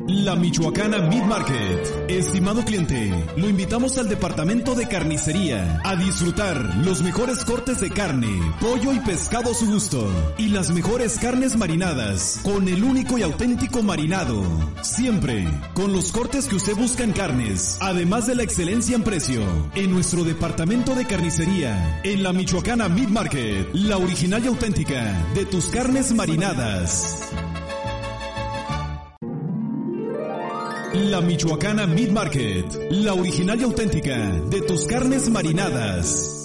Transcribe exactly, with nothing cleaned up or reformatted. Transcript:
La Michoacana Meat Market. Estimado cliente, lo invitamos al departamento de carnicería a disfrutar los mejores cortes de carne, pollo y pescado a su gusto y las mejores carnes marinadas con el único y auténtico marinado. Siempre con los cortes que usted busca en carnes, además de la excelencia en precio. En nuestro departamento de carnicería, en la Michoacana Meat Market, la original y auténtica de tus carnes marinadas. La Michoacana Meat Market, la original y auténtica de tus carnes marinadas.